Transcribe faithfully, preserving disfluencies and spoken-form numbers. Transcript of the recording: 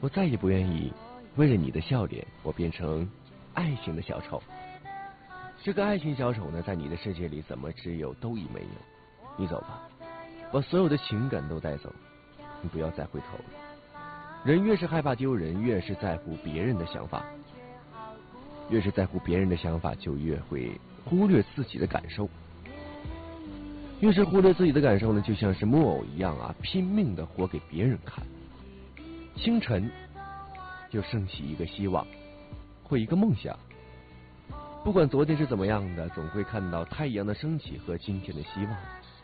我再也不愿意为了你的笑脸，我变成爱情的小丑。这个爱情小丑呢，在你的世界里怎么只有都已没有？你走吧，把所有的情感都带走，你不要再回头了。人越是害怕丢人，越是在乎别人的想法，越是在乎别人的想法，就越会忽略自己的感受。越是忽略自己的感受呢，就像是木偶一样啊，拼命的活给别人看。清晨就升起一个希望或一个梦想，不管昨天是怎么样的，总会看到太阳的升起和今天的希望。